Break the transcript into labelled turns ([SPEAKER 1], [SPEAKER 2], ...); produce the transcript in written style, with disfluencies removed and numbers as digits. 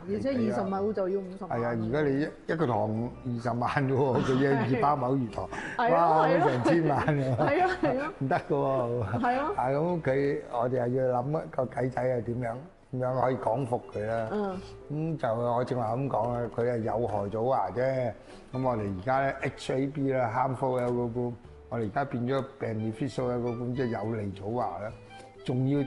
[SPEAKER 1] 而且20畝就要50萬。
[SPEAKER 2] 係啊，而家你一個堂20萬啫喎，佢一200畝魚塘，
[SPEAKER 1] 係啊
[SPEAKER 2] 哇，
[SPEAKER 1] 係啊
[SPEAKER 2] 成千萬㗎。
[SPEAKER 1] 係啊係啊，
[SPEAKER 2] 唔得㗎喎。
[SPEAKER 1] 係啊。
[SPEAKER 2] 咁我哋係要諗一個計仔係點樣可以講服佢啦。咁就我正話咁講啦，佢係有害祖華啫。咁我哋而家咧 HAB 啦，harmful algal bloom，我哋而家變咗 beneficial algal bloom，即係有利祖華啦。仲要